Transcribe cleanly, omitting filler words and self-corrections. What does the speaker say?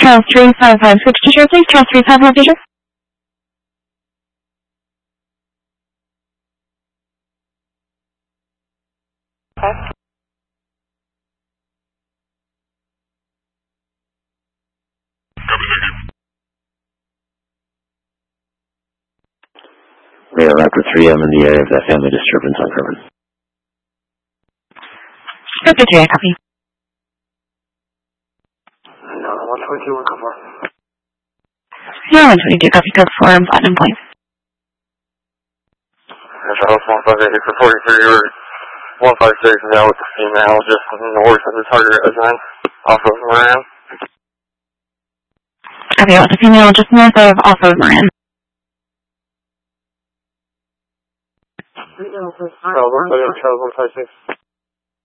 Charles 355, switch to share, please. Charles 355, teacher. Okay. We have Raptor 3M in the area of that family disturbance on Kerman. Raptor 3, I copy. No, 122, code 4. Yeah, 122, copy, code 4, and Platinum Point. Charles 158 for 43, or 156 now with the female just north of the target residence off of Moran. Okay, with the female just north of off of Moran. Charles 156.